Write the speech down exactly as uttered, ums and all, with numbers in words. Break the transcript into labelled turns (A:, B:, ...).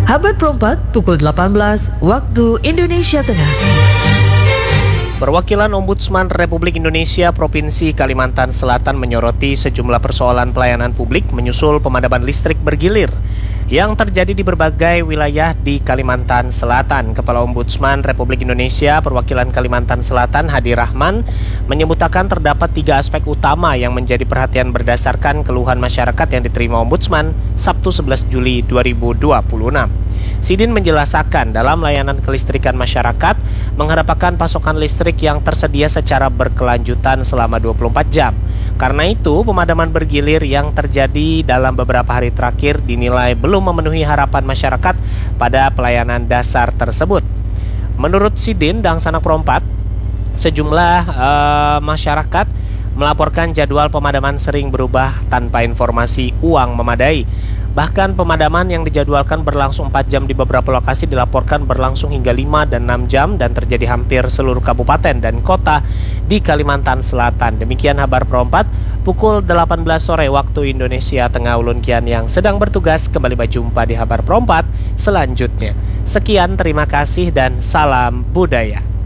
A: Habar Perempat pukul delapan belas waktu Indonesia Tengah.
B: Perwakilan Ombudsman Republik Indonesia Provinsi Kalimantan Selatan menyoroti sejumlah persoalan pelayanan publik menyusul pemadaman listrik bergilir yang terjadi di berbagai wilayah di Kalimantan Selatan. Kepala Ombudsman Republik Indonesia Perwakilan Kalimantan Selatan Hadi Rahman menyebutkan terdapat tiga aspek utama yang menjadi perhatian berdasarkan keluhan masyarakat yang diterima Ombudsman Sabtu sebelas Juli dua ribu dua puluh enam. Sidin menjelaskan dalam layanan kelistrikan masyarakat mengharapkan pasokan listrik yang tersedia secara berkelanjutan selama dua puluh empat jam. Karena itu, pemadaman bergilir yang terjadi dalam beberapa hari terakhir dinilai belum memenuhi harapan masyarakat pada pelayanan dasar tersebut. Menurut Sidin Dangsana Perempat, sejumlah uh, masyarakat melaporkan jadwal pemadaman sering berubah tanpa informasi uang memadai. Bahkan pemadaman yang dijadwalkan berlangsung empat jam di beberapa lokasi dilaporkan berlangsung hingga lima dan enam jam dan terjadi hampir seluruh kabupaten dan kota di Kalimantan Selatan. Demikian Habar Perempat pukul delapan belas sore waktu Indonesia Tengah. Ulun Kian yang sedang bertugas kembali berjumpa di Habar Perempat selanjutnya. Sekian, terima kasih dan salam budaya.